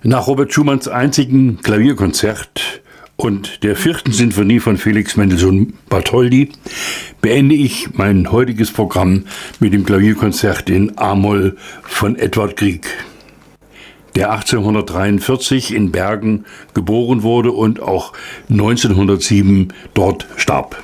Nach Robert Schumanns einzigen Klavierkonzert und der 4. Sinfonie von Felix Mendelssohn Bartholdy beende ich mein heutiges Programm mit dem Klavierkonzert in A-Moll von Edvard Grieg, der 1843 in Bergen geboren wurde und auch 1907 dort starb.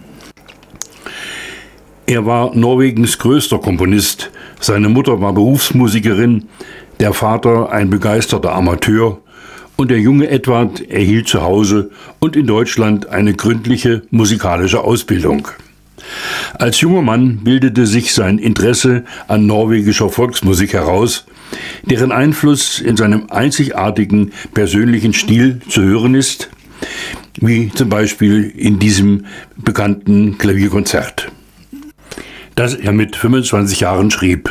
Er war Norwegens größter Komponist. Seine Mutter war Berufsmusikerin, der Vater ein begeisterter Amateur und der junge Edvard erhielt zu Hause und in Deutschland eine gründliche musikalische Ausbildung. Als junger Mann bildete sich sein Interesse an norwegischer Volksmusik heraus, deren Einfluss in seinem einzigartigen persönlichen Stil zu hören ist, wie zum Beispiel in diesem bekannten Klavierkonzert, das er mit 25 Jahren schrieb.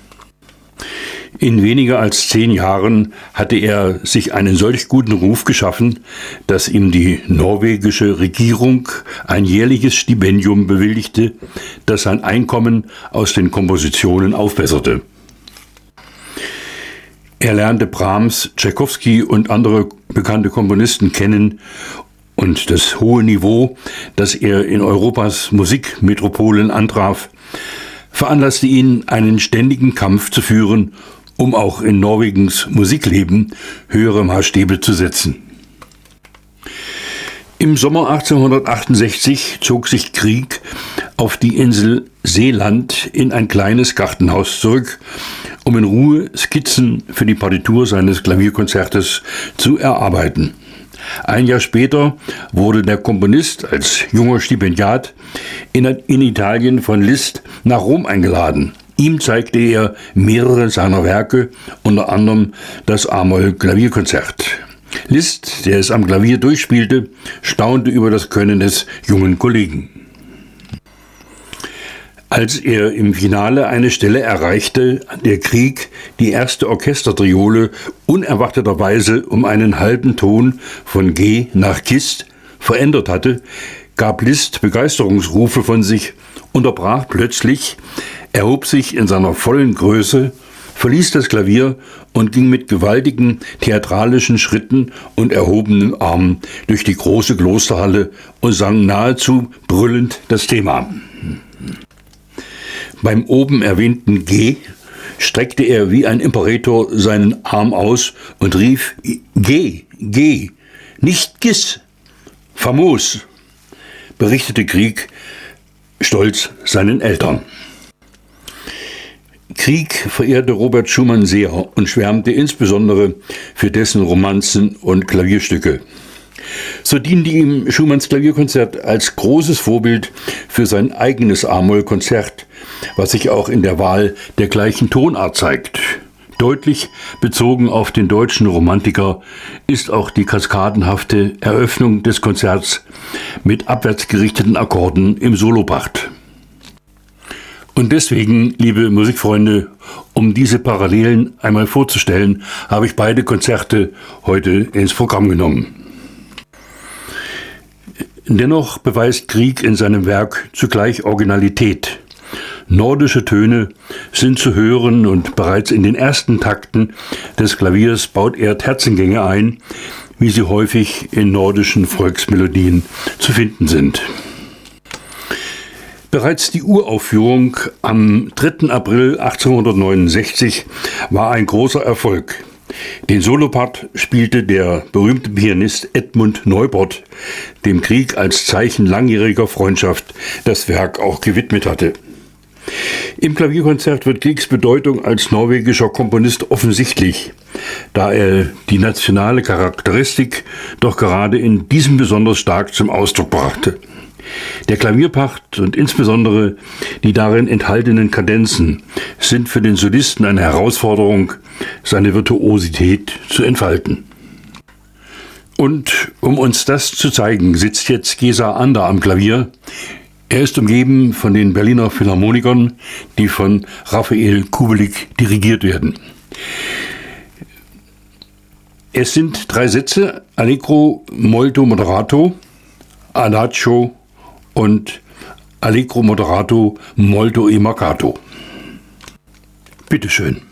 In weniger als 10 Jahren hatte er sich einen solch guten Ruf geschaffen, dass ihm die norwegische Regierung ein jährliches Stipendium bewilligte, das sein Einkommen aus den Kompositionen aufbesserte. Er lernte Brahms, Tschaikowski und andere bekannte Komponisten kennen und das hohe Niveau, das er in Europas Musikmetropolen antraf, veranlasste ihn, einen ständigen Kampf zu führen, um auch in Norwegens Musikleben höhere Maßstäbe zu setzen. Im Sommer 1868 zog sich Grieg auf die Insel Seeland in ein kleines Gartenhaus zurück, um in Ruhe Skizzen für die Partitur seines Klavierkonzertes zu erarbeiten. Ein Jahr später wurde der Komponist als junger Stipendiat in Italien von Liszt nach Rom eingeladen. Ihm zeigte er mehrere seiner Werke, unter anderem das A-Moll-Klavierkonzert. Liszt, der es am Klavier durchspielte, staunte über das Können des jungen Kollegen. Als er im Finale eine Stelle erreichte, an der Grieg die erste Orchestertriole unerwarteterweise um einen halben Ton von G nach Gis verändert hatte, gab Liszt Begeisterungsrufe von sich, unterbrach plötzlich, erhob sich in seiner vollen Größe, verließ das Klavier und ging mit gewaltigen theatralischen Schritten und erhobenen Armen durch die große Klosterhalle und sang nahezu brüllend das Thema. Beim oben erwähnten G streckte er wie ein Imperator seinen Arm aus und rief: G, G, nicht Gis, famos, berichtete Grieg stolz seinen Eltern. Grieg verehrte Robert Schumann sehr und schwärmte insbesondere für dessen Romanzen und Klavierstücke. So diente ihm Schumanns Klavierkonzert als großes Vorbild für sein eigenes A-Moll-Konzert, was sich auch in der Wahl der gleichen Tonart zeigt. Deutlich bezogen auf den deutschen Romantiker ist auch die kaskadenhafte Eröffnung des Konzerts mit abwärts gerichteten Akkorden im Solopart. Und deswegen, liebe Musikfreunde, um diese Parallelen einmal vorzustellen, habe ich beide Konzerte heute ins Programm genommen. Dennoch beweist Grieg in seinem Werk zugleich Originalität. Nordische Töne sind zu hören und bereits in den ersten Takten des Klaviers baut er Terzengänge ein, wie sie häufig in nordischen Volksmelodien zu finden sind. Bereits die Uraufführung am 3. April 1869 war ein großer Erfolg. Den Solopart spielte der berühmte Pianist Edmund Neubert, dem Grieg als Zeichen langjähriger Freundschaft das Werk auch gewidmet hatte. Im Klavierkonzert wird Griegs Bedeutung als norwegischer Komponist offensichtlich, da er die nationale Charakteristik doch gerade in diesem besonders stark zum Ausdruck brachte. Der Klavierpart und insbesondere die darin enthaltenen Kadenzen sind für den Solisten eine Herausforderung, seine Virtuosität zu entfalten. Und um uns das zu zeigen, sitzt jetzt Gesa Ander am Klavier. Er ist umgeben von den Berliner Philharmonikern, die von Raphael Kubelik dirigiert werden. Es sind 3 Sätze: Allegro molto moderato, Adagio und Allegro moderato molto e marcato. Bitteschön.